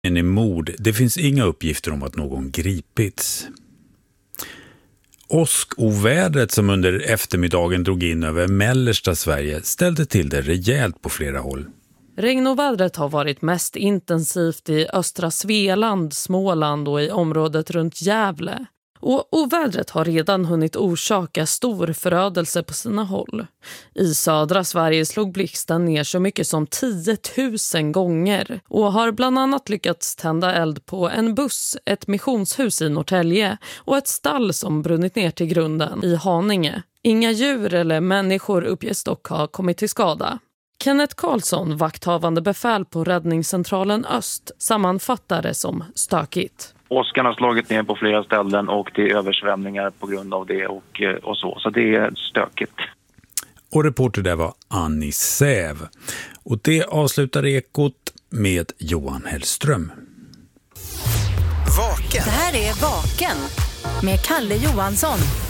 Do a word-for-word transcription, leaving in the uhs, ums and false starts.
En är mord. Det finns inga uppgifter om att någon gripits. Åskovädret som under eftermiddagen drog in över mellersta Sverige ställde till det rejält på flera håll. Regnovädret har varit mest intensivt i östra Svealand, Småland och i området runt Gävle. Och ovädret har redan hunnit orsaka stor förödelse på sina håll. I södra Sverige slog blixten ner så mycket som tio tusen gånger och har bland annat lyckats tända eld på en buss, ett missionshus i Norrtälje och ett stall som brunnit ner till grunden i Haninge. Inga djur eller människor uppges dock ha kommit till skada. Kenneth Karlsson, vakthavande befäl på Räddningscentralen Öst, sammanfattar det som stökigt. Åskan har slagit ner på flera ställen och det är översvämningar på grund av det och, och så. Så det är stökigt. Och reporter där var Annie Säv. Och det avslutar Ekot med Johan Hellström. Vaken. Det här är Vaken med Kalle Johansson.